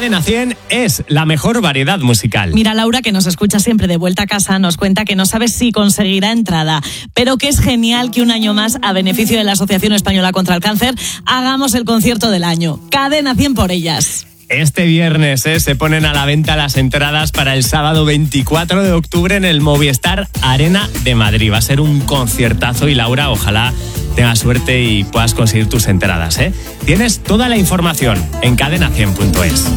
Cadena 100 es la mejor variedad musical. Mira, Laura, que nos escucha siempre de vuelta a casa, nos cuenta que no sabe si conseguirá entrada, pero que es genial que un año más, a beneficio de la Asociación Española contra el Cáncer, hagamos el concierto del año. Cadena 100 por ellas. Este viernes se ponen a la venta las entradas para el sábado 24 de octubre en el Movistar Arena de Madrid. Va a ser un conciertazo y, Laura, ojalá tengas suerte y puedas conseguir tus entradas. Tienes toda la información en cadena100.es.